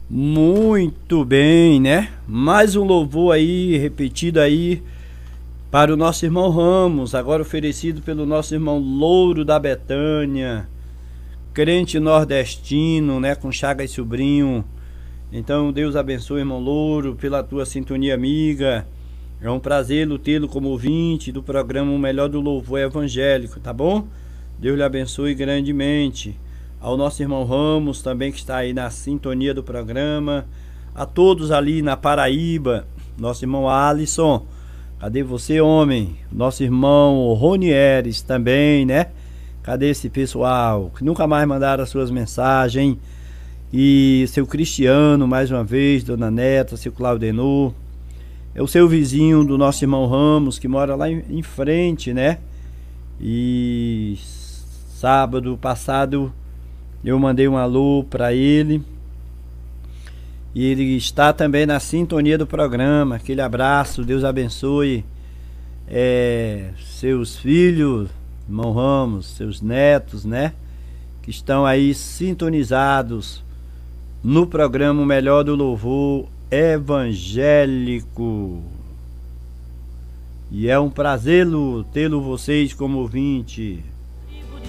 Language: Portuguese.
Muito bem, né? Mais um louvor aí, repetido aí, para o nosso irmão Ramos, agora oferecido pelo nosso irmão Louro da Betânia, crente nordestino, né? Com Chagas Sobrinho. Então, Deus abençoe, irmão Louro, pela tua sintonia amiga. É um prazer tê-lo como ouvinte do programa O Melhor do Louvor Evangélico, tá bom? Deus lhe abençoe grandemente. Ao nosso irmão Ramos também, que está aí na sintonia do programa. A todos ali na Paraíba, nosso irmão Alisson, cadê você, homem? Nosso irmão Ronieres também, né? Cadê esse pessoal que nunca mais mandaram as suas mensagens? E seu Cristiano, mais uma vez, dona Neta, seu Claudenor. É o seu vizinho do nosso irmão Ramos, que mora lá em frente, né? E sábado passado eu mandei um alô para ele. E ele está também na sintonia do programa. Aquele abraço, Deus abençoe seus filhos, irmão Ramos, seus netos, né? Que estão aí sintonizados no programa O Melhor do Louvor Evangélico. E é um prazer tê-lo vocês como ouvinte.